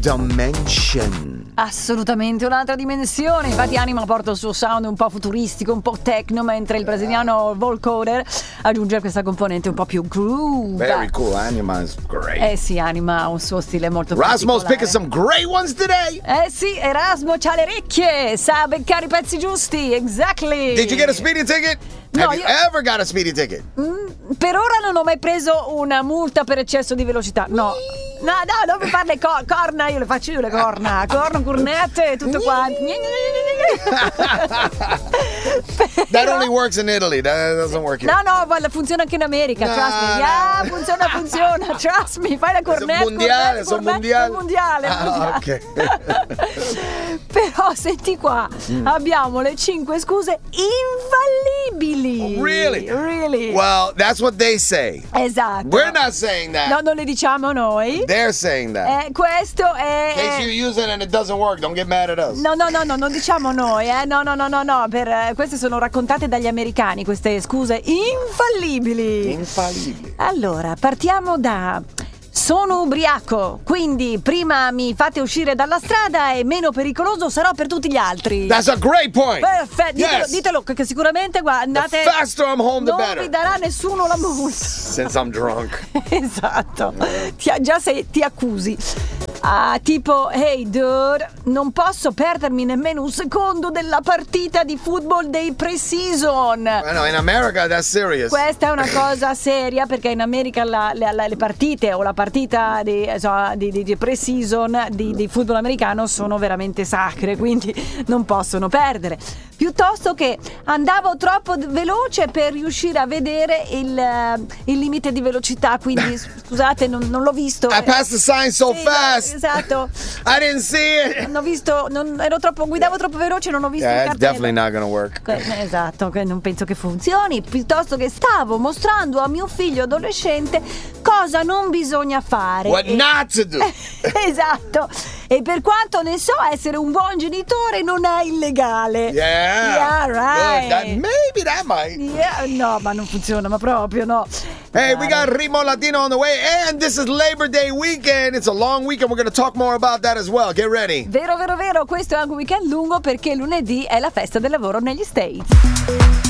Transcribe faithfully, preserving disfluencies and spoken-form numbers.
dimension. Assolutamente un'altra dimensione. Infatti Anima porta il suo sound un po' futuristico, un po' techno, mentre il brasiliano Volcoder aggiunge questa componente un po' più groove. Very cool. Anima is great. Eh sì, Anima ha un suo stile molto Rasmo's particolare. picking some great ones today. Eh sì, Erasmo c'ha le orecchie, sa beccare i pezzi giusti. Exactly. Did you get a speeding ticket? No, Have you io- ever got a speeding ticket? Mm, per ora non ho mai preso una multa per eccesso di velocità. No. No, no, non mi parli co- corna, io le faccio io le corna. Corno, cornette e tutto quanto. That only works in Italy. That doesn't work here. No, no, guarda, funziona anche in America, No, trust me. no. Yeah, funziona, funziona, trust me. Fai la cornetta. mondiale, sono mondiale. mondiale. Ah, mondiale. ok. Però senti qua, Mm. abbiamo le cinque scuse infallibili. Oh, really? Really? Well, that's what they say. Esatto. We're not saying that. No, non le diciamo noi. They're saying that. Eh, questo è... In case you use it and it doesn't work, don't get mad at us. No, no, no, no, non diciamo noi, eh. No, no, no, no, no. Per, eh, queste sono raccontate dagli americani, queste scuse infallibili. Infallibili. Allora, partiamo da... Sono ubriaco, quindi prima mi fate uscire dalla strada e meno pericoloso sarò per tutti gli altri. That's a great point. Perfetto, ditelo, Yes. ditelo che sicuramente guarda, andate. The faster I'm home, the non better. vi darà nessuno la multa. Since I'm drunk. Esatto. Ti, già sei, ti accusi. Ah, tipo, hey dude, non posso perdermi nemmeno un secondo della partita di football dei pre-season. I know, in America that's serious. Questa è una cosa seria perché in America la- le, la- le partite o la partita di, insomma, di, di- di pre-season di, di football americano sono veramente sacre, quindi non possono perdere. Piuttosto che andavo troppo d- veloce per riuscire a vedere il, eh, il limite di velocità, quindi scusate, non, non l'ho visto. I passed the sign so Sì, fast. Esatto. I didn't see it. Non ho visto, non, ero troppo, guidavo troppo veloce, non ho visto Yeah, il it's cartello. definitely not gonna work. Que- Esatto, che non penso che funzioni. Piuttosto che stavo mostrando a mio figlio adolescente cosa non bisogna fare. What E- not to do. Esatto. E per quanto ne so, essere un buon genitore non è illegale. Yeah. Yeah, right. Good. That, maybe that might. Yeah, no, ma non funziona, ma proprio no. Hey, we got Rimo Latino on the way, and this is Labor Day weekend. It's a long weekend. We're going to talk more about that as well. Get ready. Vero, vero, vero, questo è anche un weekend lungo perché lunedì è la festa del lavoro negli States.